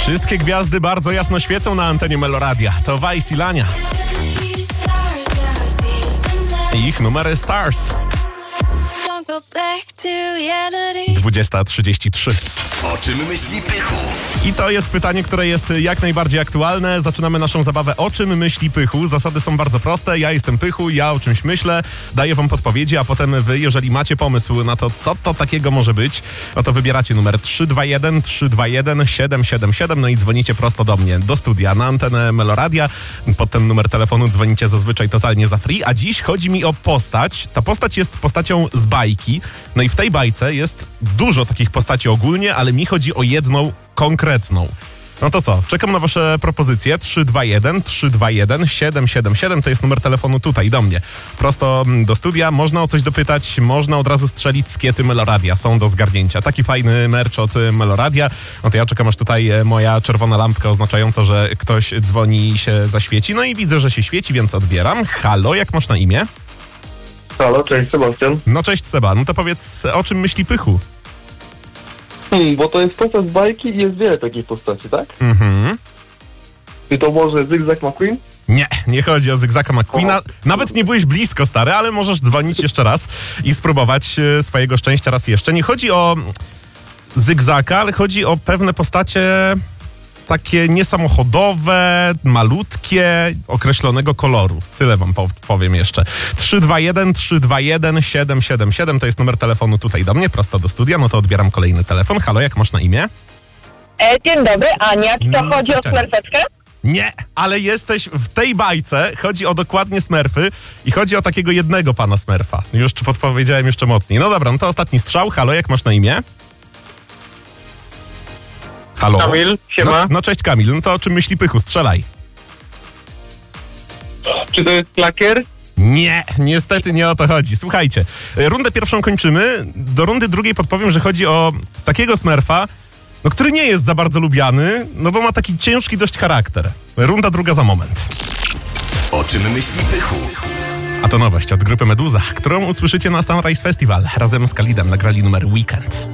Wszystkie gwiazdy bardzo jasno świecą na antenie Meloradia. To Vice i Lania. Ich numery Stars. 20:33. O czym myśli Pychu? I to jest pytanie, które jest jak najbardziej aktualne. Zaczynamy naszą zabawę O czym myśli Pychu? Zasady są bardzo proste. Ja jestem Pychu, ja o czymś myślę, daję wam podpowiedzi, a potem wy, jeżeli macie pomysł na to, co to takiego może być, no to wybieracie numer 321-321-777, no i dzwonicie prosto do mnie, do studia, na antenę Meloradia. Pod ten numer telefonu dzwonicie zazwyczaj totalnie za free, a dziś chodzi mi o postać. Ta postać jest postacią z bajki. No i w tej bajce jest dużo takich postaci ogólnie, ale mi chodzi o jedną konkretną. No to co? Czekam na wasze propozycje. 321-321-777 to jest numer telefonu tutaj do mnie. Prosto do studia. Można o coś dopytać, można od razu strzelić skiety Meloradia. Są do zgarnięcia. Taki fajny merch od Meloradia. No to ja czekam, aż tutaj moja czerwona lampka oznaczająca, że ktoś dzwoni i się zaświeci. No i widzę, że się świeci, więc odbieram. Halo, jak masz na imię? Halo, cześć, Sebastian. No cześć Seba. No to powiedz, o czym myśli Pychu? Bo to jest postać z bajki i jest wiele takich postaci, tak? Mhm. I to może Zygzak McQueen? Nie chodzi o Zygzaka McQueena. Nawet nie byłeś blisko, stary, ale możesz dzwonić jeszcze raz i spróbować swojego szczęścia raz jeszcze. Nie chodzi o Zygzaka, ale chodzi o pewne postacie takie niesamochodowe, malutkie, określonego koloru. Tyle wam powiem jeszcze. 321-321-777 to jest numer telefonu tutaj do mnie, prosto do studia. No to odbieram kolejny telefon. Halo, jak masz na imię? Dzień dobry, Ania. Czy to chodzi o Smurfeczkę? Nie, ale jesteś w tej bajce, chodzi o dokładnie Smurfy i chodzi o takiego jednego pana Smurfa. Już podpowiedziałem jeszcze mocniej. No dobra, no to ostatni strzał. Halo, jak masz na imię? Halo? Kamil, siema. No cześć Kamil, no to o czym myśli Pychu? Strzelaj. Czy to jest klakier? Nie, niestety nie o to chodzi. Słuchajcie, rundę pierwszą kończymy. Do rundy drugiej podpowiem, że chodzi o takiego Smurfa, no, który nie jest za bardzo lubiany, no bo ma taki ciężki dość charakter. Runda druga za moment. O czym myśli Pychu? A to nowość od grupy Meduza, którą usłyszycie na Sunrise Festival. Razem z Khalidem nagrali numer Weekend.